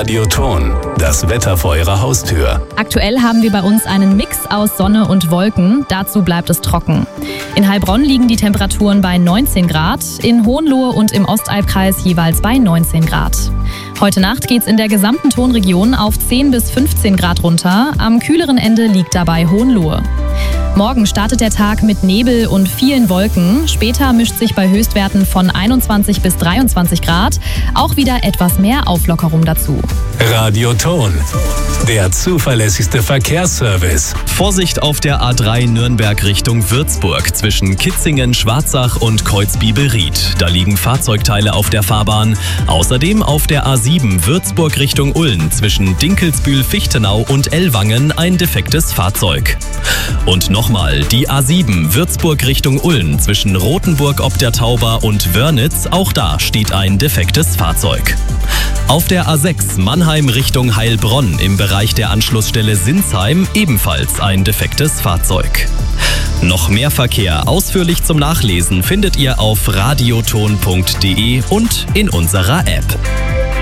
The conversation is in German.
Radioton, das Wetter vor Ihrer Haustür. Aktuell haben wir bei uns einen Mix aus Sonne und Wolken. Dazu bleibt es trocken. In Heilbronn liegen die Temperaturen bei 19 Grad, in Hohenlohe und im Ostalbkreis jeweils bei 19 Grad. Heute Nacht geht's in der gesamten Tonregion auf 10 bis 15 Grad runter. Am kühleren Ende liegt dabei Hohenlohe. Morgen startet der Tag mit Nebel und vielen Wolken. Später mischt sich bei Höchstwerten von 21 bis 23 Grad auch wieder etwas mehr Auflockerung dazu. Radioton, der zuverlässigste Verkehrsservice. Vorsicht auf der A3 Nürnberg Richtung Würzburg zwischen Kitzingen, Schwarzach und Kreuzbiebelried. Da liegen Fahrzeugteile auf der Fahrbahn. Außerdem auf der A7 Würzburg Richtung Ulm zwischen Dinkelsbühl-Fichtenau und Ellwangen ein defektes Fahrzeug. Und nochmal, die A7 Würzburg Richtung Ulm zwischen Rothenburg ob der Tauber und Wörnitz, auch da steht ein defektes Fahrzeug. Auf der A6 Mannheim Richtung Heilbronn im Bereich der Anschlussstelle Sinsheim ebenfalls ein defektes Fahrzeug. Noch mehr Verkehr ausführlich zum Nachlesen findet ihr auf radioton.de und in unserer App.